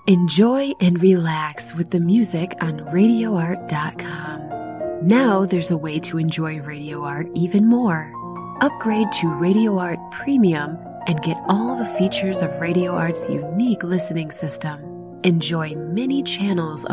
Enjoy and relax with the music on RadioArt.com. Now there's a way to enjoy Radio Art even more. Upgrade to Radio Art Premium and get all the features of Radio Art's unique listening system. Enjoy many channels